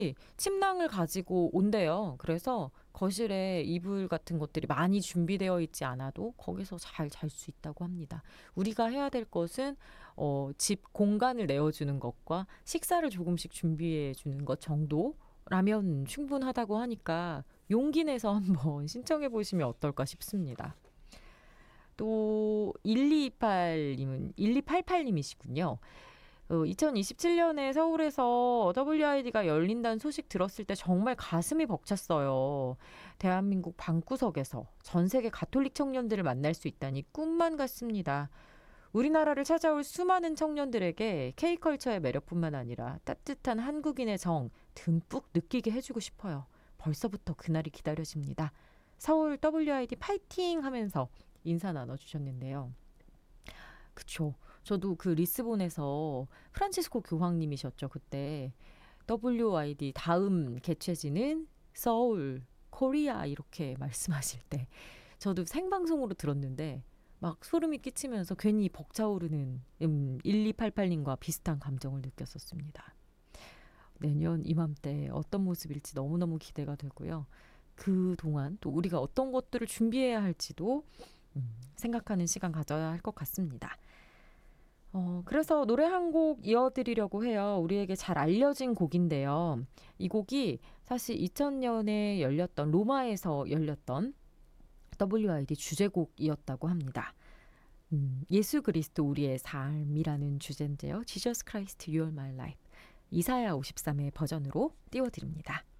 침낭을 가지고 온대요. 그래서 거실에 이불 같은 것들이 많이 준비되어 있지 않아도 거기서 잘 잘 수 있다고 합니다. 우리가 해야 될 것은 집 공간을 내어주는 것과 식사를 조금씩 준비해 주는 것 정도라면 충분하다고 하니까 용기 내서 한번 신청해 보시면 어떨까 싶습니다. 또 1288님이시군요. 2027년에 서울에서 WID가 열린다는 소식 들었을 때 정말 가슴이 벅찼어요. 대한민국 방구석에서 전 세계 가톨릭 청년들을 만날 수 있다니 꿈만 같습니다. 우리나라를 찾아올 수많은 청년들에게 K컬처의 매력뿐만 아니라 따뜻한 한국인의 정 듬뿍 느끼게 해주고 싶어요. 벌써부터 그날이 기다려집니다. 서울 WID 파이팅 하면서 인사 나눠주셨는데요. 그쵸. 저도 그 리스본에서 프란치스코 교황님이셨죠. 그때 WID 다음 개최지는 서울, 코리아 이렇게 말씀하실 때 저도 생방송으로 들었는데 막 소름이 끼치면서 괜히 벅차오르는 1288님과 비슷한 감정을 느꼈었습니다. 내년 이맘때 어떤 모습일지 너무너무 기대가 되고요. 그동안 또 우리가 어떤 것들을 준비해야 할지도 생각하는 시간 가져야 할 것 같습니다. 그래서 노래 한 곡 이어드리려고 해요. 우리에게 잘 알려진 곡인데요. 이 곡이 사실 2000년에 열렸던 로마에서 열렸던 WID 주제곡이었다고 합니다. 예수 그리스도 우리의 삶이라는 주제인데요. Jesus Christ, You're My Life. 이사야 53의 버전으로 띄워드립니다.